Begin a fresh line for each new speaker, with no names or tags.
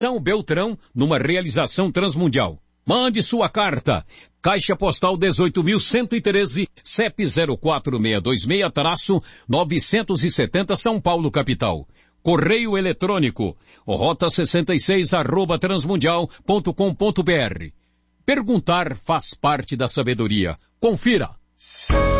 São Beltrão, numa realização Transmundial. Mande sua carta. Caixa Postal 18.113, CEP 04626-970 São Paulo, capital. Correio eletrônico, rota66@transmundial.com.br. Perguntar faz parte da sabedoria. Confira.